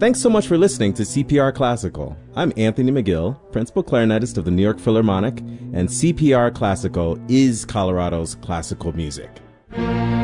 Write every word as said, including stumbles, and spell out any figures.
Thanks so much for listening to C P R Classical. I'm Anthony McGill, principal clarinetist of the New York Philharmonic, and C P R Classical is Colorado's classical music.